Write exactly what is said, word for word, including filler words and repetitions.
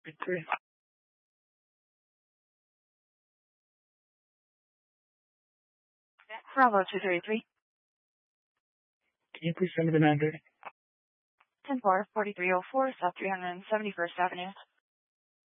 Three. Bravo two thirty-three. Can you please send me the nine thirty? ten four, forty-three oh four, South three hundred seventy-first Avenue.